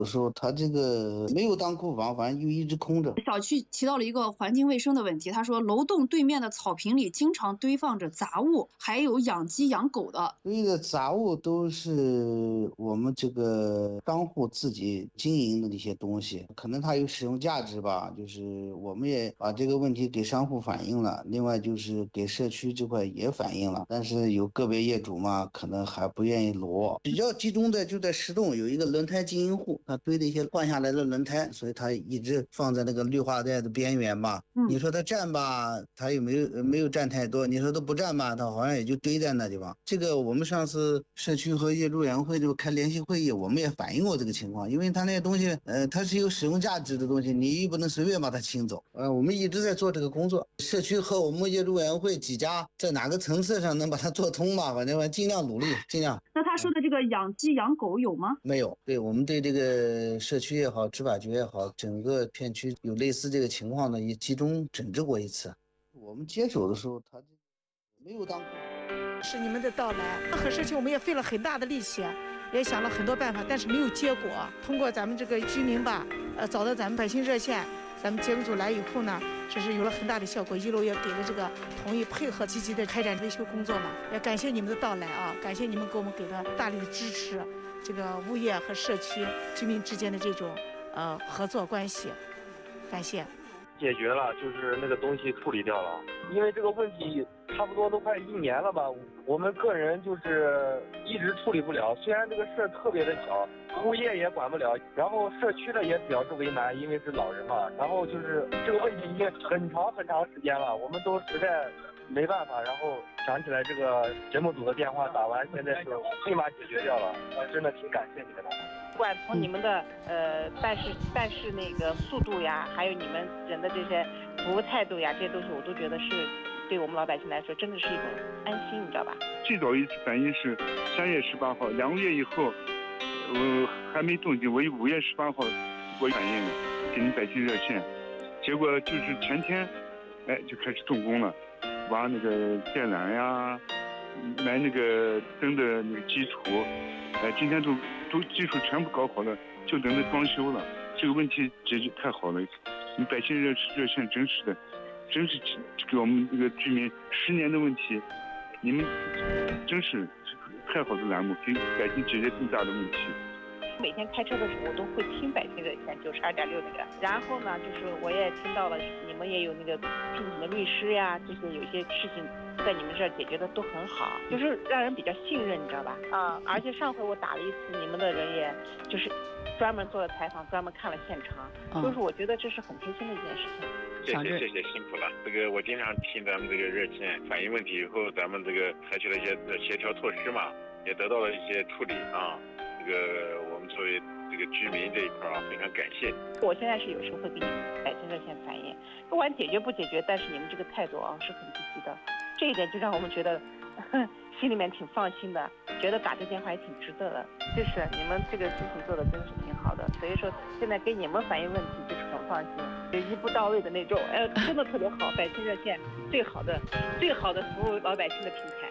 有时候他这个没有当库房，反正就一直空着。 小区提到了一个环境卫生的问题，他说楼栋对面的草坪里经常堆放着杂物，还有养鸡养狗的。 堆的杂物都是我们这个商户自己经营的那些东西，可能它有使用价值吧，就是我们也把这个问题给商户反映了，另外就是给社区这块也反映了，但是有个别业主嘛，可能还不愿意挪。比较集中的就在石洞有一个轮胎经营户，他堆了一些换下来的轮胎，所以他一直放在那个绿化带的边缘吧。你说他占吧，他也没有占太多；你说他不占吧，他好像也就堆在那地方。这个我们上次社区和业主委员会就开联席会议，我们也反映过这个情况，因为他那些东西，它是有使用价值的东西，你又不能随便把它清走。我们一直在做这个工作，社区和我们业主委员会几家在哪个层次上能把它做通吧，反正尽量努力，尽量。 那他说的这个养鸡养狗有吗？ 没有。对，我们对这个社区也好，执法局也好，整个片区有类似这个情况的也集中整治过一次。我们接手的时候，他没有当。 是你们的到来，和社区我们也费了很大的力气，也想了很多办法，但是没有结果。通过咱们这个居民吧，找到咱们百姓热线，咱们节目组来以后呢，这是有了很大的效果。一楼也给了这个同意配合，积极的开展维修工作嘛。也感谢你们的到来啊，感谢你们给我们给了大力的支持，这个物业和社区居民之间的这种合作关系，感谢。 解决了，就是那个东西处理掉了，因为这个问题差不多都快1年了吧，我们个人就是一直处理不了。虽然这个事儿特别的小，物业也管不了，然后社区的也表示为难，因为是老人嘛。然后就是这个问题已经很长时间了，我们都实在没办法，然后想起来这个节目组的电话打完，现在是立马解决掉了，真的挺感谢你们的。 不管从你们的办事那个速度呀，还有你们人的这些服务态度呀，这些东西我都觉得是对我们老百姓来说真的是一种安心，你知道吧？ 最早一次反映是3月18号，2个月以后，还没动静，我5月18号我反映了给你们百姓热线，结果就是前天，就开始动工了，挖那个电缆呀，埋那个灯的那个基础，今天都基础全部搞好了，就等着装修了。这个问题解决太好了，你百姓热线真是给我们这个居民10年的问题，你们真是太好的栏目，给百姓解决更大的问题。 每天开车的时候我都会听百姓热线92.6那个，然后呢，就是我也听到了你们也有那个聘请的律师呀，这些有些事情在你们这儿解决的都很好，就是让人比较信任，你知道吧？而且上回我打了一次，你们的人也就是专门做了采访，专门看了现场，就是我觉得这是很贴心的一件事情。 谢谢辛苦了。这个我经常听咱们这个热线反映问题以后，咱们这个采取了一些协调措施嘛，也得到了一些处理啊。这个我们作为这个居民这一块非常感谢。 我现在是有时候会给你们百姓热线反映，不管解决不解决，但是你们这个态度是很积极的，这一点就让我们觉得心里面挺放心的，觉得打这电话也挺值得的。就是你们这个事情做的真是挺好的，所以说现在给你们反映问题就是很放心，就一步到位的那种，真的特别好。百姓热线最好的服务老百姓的平台。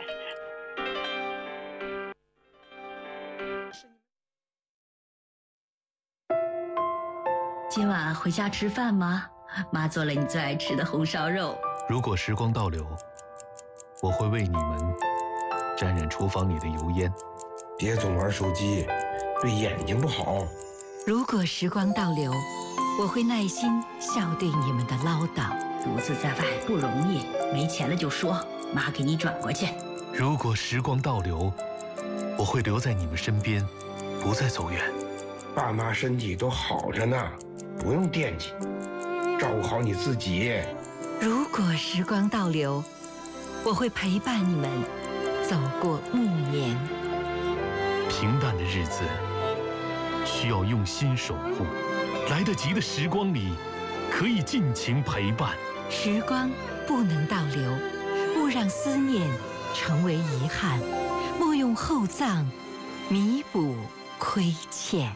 今晚回家吃饭吗？妈做了你最爱吃的红烧肉。 如果时光倒流，我会为你们沾染厨房里的油烟。 别总玩手机，对眼睛不好。 如果时光倒流，我会耐心笑对你们的唠叨。独自在外不容易，没钱了就说，妈给你转过去。 如果时光倒流，我会留在你们身边，不再走远。 爸妈身体都好着呢，不用惦记，照顾好你自己。 如果时光倒流，我会陪伴你们走过暮年。 平淡的日子需要用心守护，来得及的时光里可以尽情陪伴。 时光不能倒流，勿让思念成为遗憾，莫用厚葬弥补亏欠。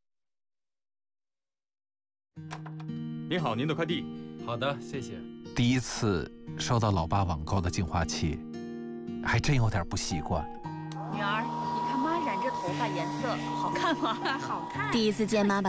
您好，您的快递。 好的，谢谢。 第一次收到老爸网购的净化器，还真有点不习惯。 女儿，你看妈染这头发颜色好看吗？好看。 第一次见妈妈